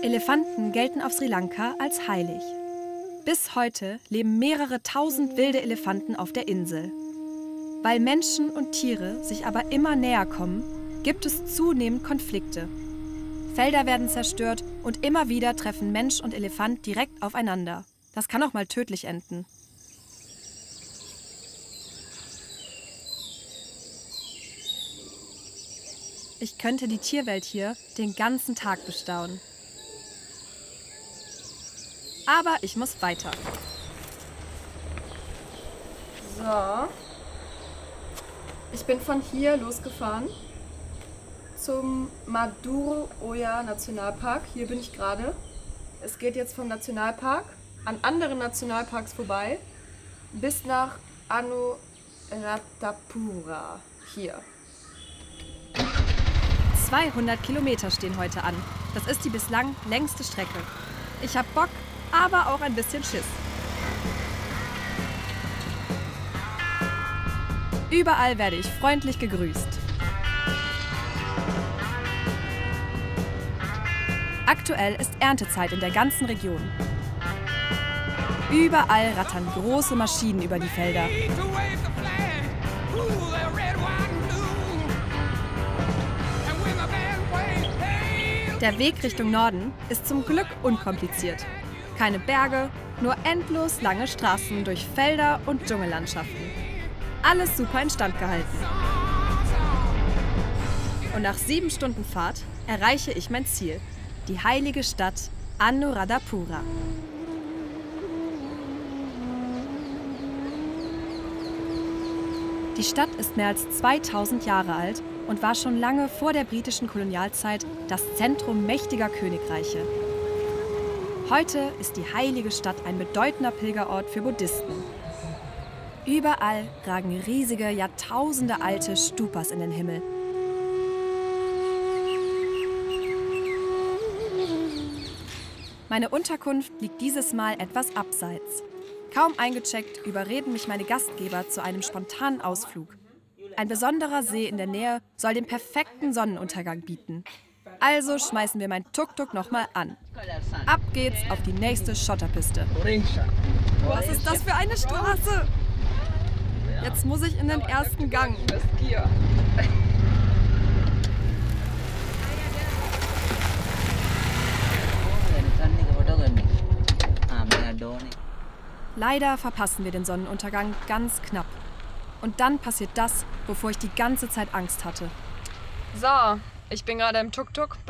Elefanten gelten auf Sri Lanka als heilig. Bis heute leben mehrere tausend wilde Elefanten auf der Insel. Weil Menschen und Tiere sich aber immer näher kommen, gibt es zunehmend Konflikte. Felder werden zerstört und immer wieder treffen Mensch und Elefant direkt aufeinander. Das kann auch mal tödlich enden. Ich könnte die Tierwelt hier den ganzen Tag bestaunen. Aber ich muss weiter. So. Ich bin von hier losgefahren zum Maduro Oya Nationalpark. Hier bin ich gerade. Es geht jetzt vom Nationalpark an anderen Nationalparks vorbei bis nach Anuradhapura. Hier. 200 Kilometer stehen heute an. Das ist die bislang längste Strecke. Ich hab Bock, aber auch ein bisschen Schiss. Überall werde ich freundlich gegrüßt. Aktuell ist Erntezeit in der ganzen Region. Überall rattern große Maschinen über die Felder. Der Weg Richtung Norden ist zum Glück unkompliziert. Keine Berge, nur endlos lange Straßen durch Felder und Dschungellandschaften. Alles super instand gehalten. Und nach 7 Stunden Fahrt erreiche ich mein Ziel, die heilige Stadt Anuradhapura. Die Stadt ist mehr als 2000 Jahre alt und war schon lange vor der britischen Kolonialzeit das Zentrum mächtiger Königreiche. Heute ist die heilige Stadt ein bedeutender Pilgerort für Buddhisten. Überall ragen riesige, jahrtausendealte Stupas in den Himmel. Meine Unterkunft liegt dieses Mal etwas abseits. Kaum eingecheckt, überreden mich meine Gastgeber zu einem spontanen Ausflug. Ein besonderer See in der Nähe soll den perfekten Sonnenuntergang bieten. Also schmeißen wir mein Tuk-Tuk nochmal an. Ab geht's auf die nächste Schotterpiste. Was ist das für eine Straße? Jetzt muss ich in den ersten Gang. Leider verpassen wir den Sonnenuntergang ganz knapp. Und dann passiert das, wovor ich die ganze Zeit Angst hatte. So, ich bin gerade im Tuk-Tuk